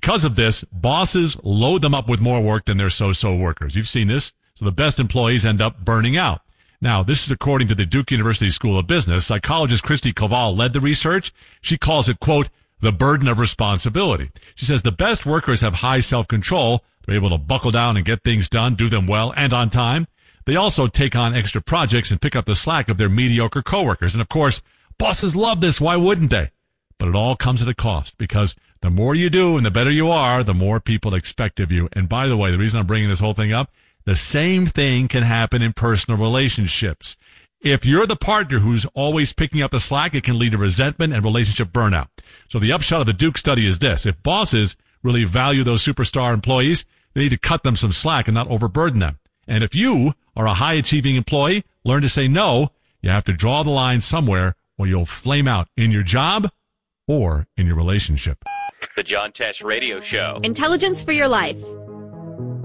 Because of this, bosses load them up with more work than their so-so workers. You've seen this. So the best employees end up burning out. Now, this is according to the Duke University School of Business. Psychologist Christy Koval led the research. She calls it, quote, the burden of responsibility. She says the best workers have high self-control. They're able to buckle down and get things done, do them well and on time. They also take on extra projects and pick up the slack of their mediocre coworkers. And of course, bosses love this. Why wouldn't they? But it all comes at a cost, because the more you do and the better you are, the more people expect of you. And by the way, the reason I'm bringing this whole thing up, the same thing can happen in personal relationships. If you're the partner who's always picking up the slack, it can lead to resentment and relationship burnout. So the upshot of the Duke study is this. If bosses really value those superstar employees, they need to cut them some slack and not overburden them. And if you are a high-achieving employee, learn to say no. You have to draw the line somewhere or you'll flame out in your job or in your relationship. The John Tesh Radio Show. Intelligence for your life.